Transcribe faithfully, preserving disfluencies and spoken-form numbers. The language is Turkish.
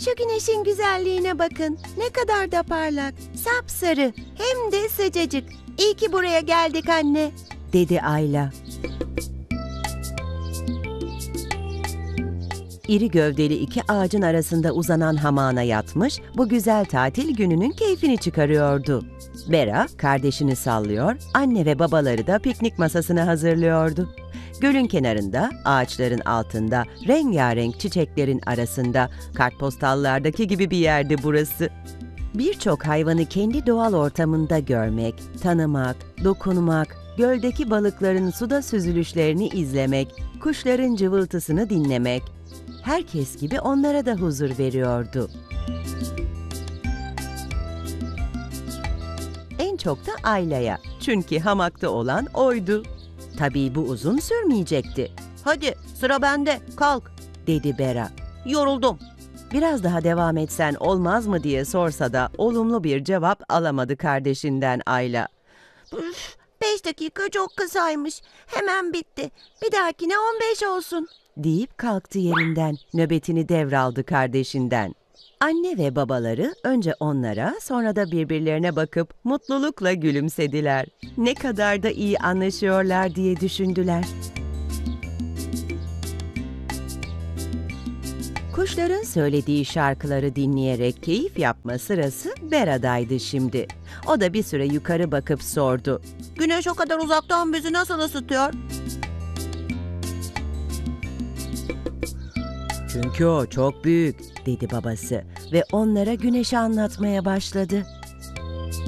Şu güneşin güzelliğine bakın. Ne kadar da parlak, sapsarı, hem de sıcacık. İyi ki buraya geldik anne, dedi Ayla. İri gövdeli iki ağacın arasında uzanan hamağına yatmış, bu güzel tatil gününün keyfini çıkarıyordu. Bera kardeşini sallıyor, anne ve babaları da piknik masasını hazırlıyordu. Gölün kenarında, ağaçların altında, rengarenk çiçeklerin arasında, kartpostallardaki gibi bir yerdi burası. Birçok hayvanı kendi doğal ortamında görmek, tanımak, dokunmak, göldeki balıkların suda süzülüşlerini izlemek, kuşların cıvıltısını dinlemek, herkes gibi onlara da huzur veriyordu. En çok da Ayla'ya, çünkü hamakta olan oydu. Tabii bu uzun sürmeyecekti. "Hadi sıra bende, kalk," dedi Bera. "Yoruldum." Biraz daha devam etsen olmaz mı diye sorsa da olumlu bir cevap alamadı kardeşinden Ayla. "Üf, beş dakika çok kısaymış. Hemen bitti. Bir dahakine on beş olsun," deyip kalktı yerinden, nöbetini devraldı kardeşinden. Anne ve babaları önce onlara, sonra da birbirlerine bakıp mutlulukla gülümsediler. Ne kadar da iyi anlaşıyorlar diye düşündüler. Kuşların söylediği şarkıları dinleyerek keyif yapma sırası Bera'daydı şimdi. O da bir süre yukarı bakıp sordu. "Güneş o kadar uzaktan bizi nasıl ısıtıyor?" "Çünkü o çok büyük," dedi babası ve onlara güneşi anlatmaya başladı.